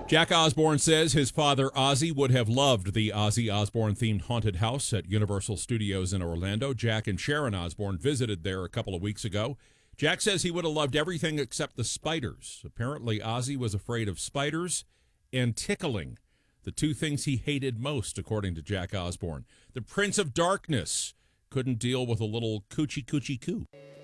Jack Osbourne says his father Ozzy would have loved the Ozzy Osbourne-themed haunted house at Universal Studios in Orlando. Jack and Sharon Osbourne visited there a couple of weeks ago. Jack says he would have loved everything except the spiders. Apparently, Ozzy was afraid of spiders and tickling, the two things he hated most, according to Jack Osbourne. The Prince of Darkness couldn't deal with a little coochie coochie coo.